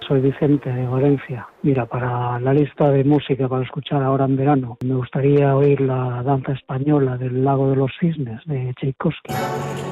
Soy Vicente de Valencia. Mira, para la lista de música para escuchar ahora en verano, me gustaría oír la danza española del Lago de los Cisnes de Tchaikovsky.